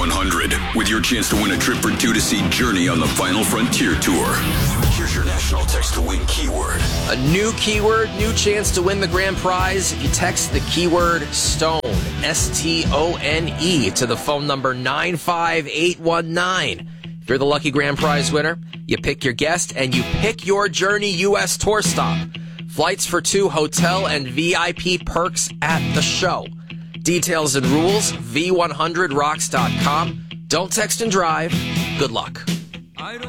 V100 with your chance to win a trip for two to see Journey on the Final Frontier Tour. Here's your national text to win keyword. A new keyword, new chance to win the grand prize. You text the keyword STONE, STONE, to the phone number 95819. If you're the lucky grand prize winner, you pick your guest and you pick your Journey U.S. tour stop. Flights for two, hotel, and VIP perks at the show. Details and rules, v100rocks.com. Don't text and drive. Good luck.